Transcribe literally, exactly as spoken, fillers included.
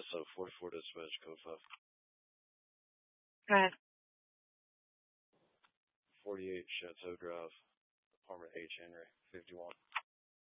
S O forty-four dispatch, code five. Go ahead. forty-eight Chateau Drive, apartment H Henry, fifty-one.